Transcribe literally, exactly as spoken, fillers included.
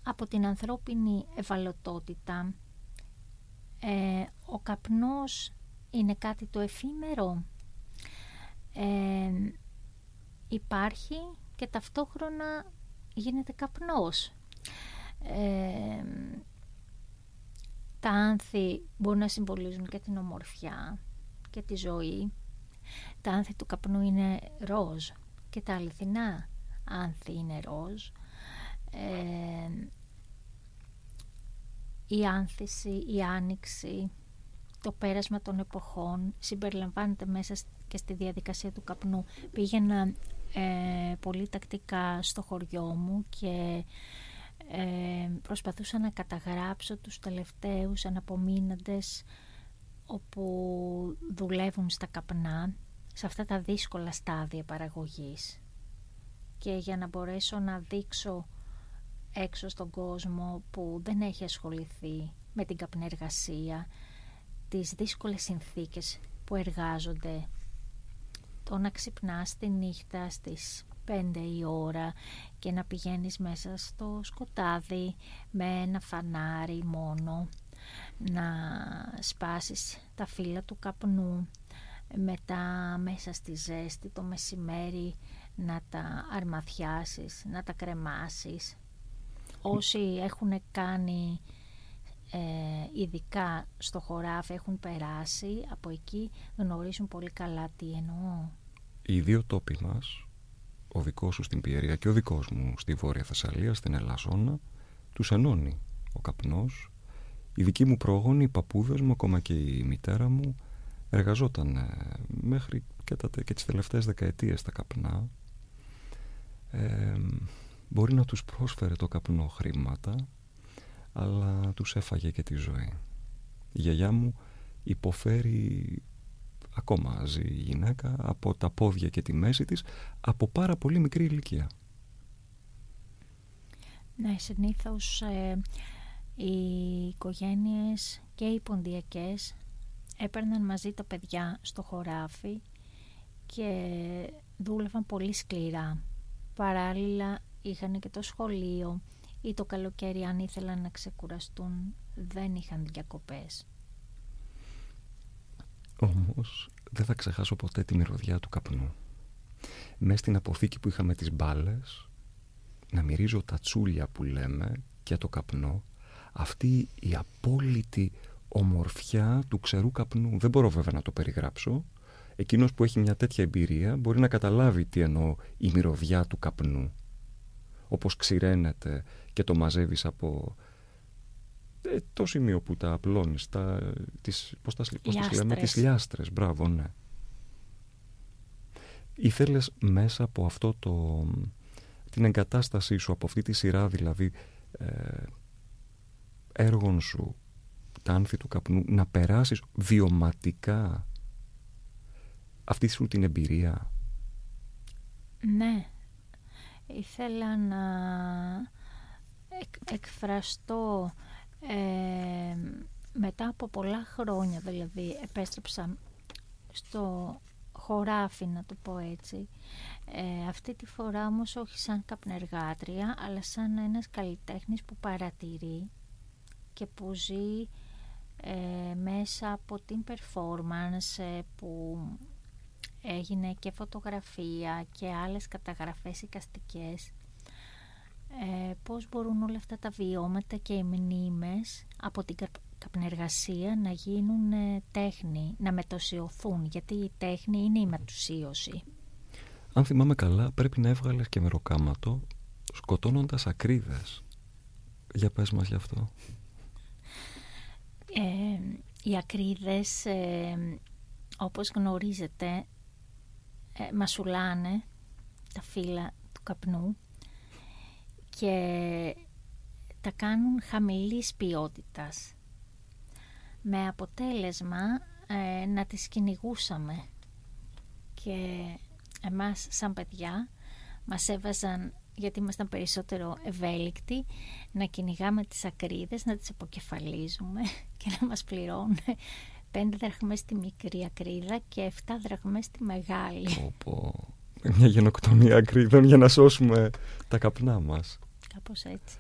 από την ανθρώπινη ευαλωτότητα. Ε, ο καπνός είναι κάτι το εφήμερο. Ε, υπάρχει και ταυτόχρονα γίνεται καπνός. Ε, τα άνθη μπορούν να συμβολίζουν και την ομορφιά και τη ζωή. Τα άνθη του καπνού είναι ροζ και τα αληθινά άνθη είναι ροζ. Ε, η άνθηση, η άνοιξη, το πέρασμα των εποχών συμπεριλαμβάνεται μέσα και στη διαδικασία του καπνού. Πήγαινα ε, πολύ τακτικά στο χωριό μου και ε, προσπαθούσα να καταγράψω τους τελευταίους αναπομείναντες όπου δουλεύουν στα καπνά, σε αυτά τα δύσκολα στάδια παραγωγής, και για να μπορέσω να δείξω έξω στον κόσμο που δεν έχει ασχοληθεί με την καπνεργασία τις δύσκολες συνθήκες που εργάζονται. Το να ξυπνάς τη νύχτα στις πέντε η ώρα και να πηγαίνεις μέσα στο σκοτάδι με ένα φανάρι μόνο, να σπάσεις τα φύλλα του καπνού, μετά μέσα στη ζέστη το μεσημέρι να τα αρμαθιάσεις, να τα κρεμάσεις. Όσοι έχουν κάνει ε, ειδικά στο χωράφι, έχουν περάσει από εκεί, γνωρίζουν πολύ καλά τι εννοώ. Οι δύο τόποι μας, ο δικός σου στην Πιερία και ο δικός μου στη Βόρεια Θεσσαλία, στην Ελασσόνα, τους ενώνει ο καπνός. Οι δικοί μου πρόγονοι, οι παππούδες μου, ακόμα και η μητέρα μου, εργαζόταν ε, μέχρι και, τα, και τις τελευταίες δεκαετίες στα καπνά. Ε, μπορεί να τους πρόσφερε το καπνό χρήματα, αλλά τους έφαγε και τη ζωή. Η γιαγιά μου υποφέρει, ακόμα ζει η γυναίκα, από τα πόδια και τη μέση της, από πάρα πολύ μικρή ηλικία. Ναι, συνήθως ε, οι οικογένειες και οι ποντιακές έπαιρναν μαζί τα παιδιά στο χωράφι και δούλευαν πολύ σκληρά. Παράλληλα είχαν και το σχολείο ή το καλοκαίρι, αν ήθελαν να ξεκουραστούν, δεν είχαν διακοπές. Όμως δεν θα ξεχάσω ποτέ τη μυρωδιά του καπνού. Μες στην αποθήκη που είχαμε τις μπάλες, να μυρίζω τα τσούλια που λέμε και το καπνό, αυτή η απόλυτη ομορφιά του ξερού καπνού. Δεν μπορώ βέβαια να το περιγράψω. Εκείνος που έχει μια τέτοια εμπειρία μπορεί να καταλάβει τι εννοώ η μυρωδιά του καπνού. Όπως ξηραίνεται και το μαζεύεις από ε, το σημείο που τα απλώνεις, τα, τις, πώς, τα, πώς τις λέμε, τις λιάστρες. Μπράβο, ναι. Ήθελες μέσα από αυτό το, την εγκατάστασή σου, από αυτή τη σειρά δηλαδή ε, έργων σου, τα άνθη του καπνού, να περάσεις βιωματικά αυτή σου την εμπειρία. Ναι, ήθελα να εκ, εκφραστώ ε, μετά από πολλά χρόνια, δηλαδή επέστρεψα στο χωράφι, να το πω έτσι, ε, αυτή τη φορά όμως όχι σαν καπνεργάτρια, αλλά σαν ένας καλλιτέχνης που παρατηρεί και που ζει ε, μέσα από την performance ε, που έγινε και φωτογραφία και άλλες καταγραφές εικαστικές. Ε, πώς μπορούν όλα αυτά τα βιώματα και οι μνήμες από την καπνεργασία να γίνουν ε, τέχνη, να μετουσιωθούν, γιατί η τέχνη είναι η μετουσίωση. Αν θυμάμαι καλά, πρέπει να έβγαλες και μεροκάματο σκοτώνοντας ακρίδες. Για πες μας γι' αυτό. Ε, οι ακρίδες, ε, όπως γνωρίζετε, ε, μασουλάνε τα φύλλα του καπνού και τα κάνουν χαμηλής ποιότητας, με αποτέλεσμα ε, να τις κυνηγούσαμε, και εμάς σαν παιδιά μας έβαζαν, γιατί ήμασταν περισσότερο ευέλικτοι, να κυνηγάμε τις ακρίδες, να τις αποκεφαλίζουμε και να μας πληρώνουν πέντε δραχμές στη μικρή ακρίδα και εφτά δραχμές στη μεγάλη. Οπό. Μια γενοκτονία ακρίδων για να σώσουμε τα καπνά μας. Κάπως έτσι.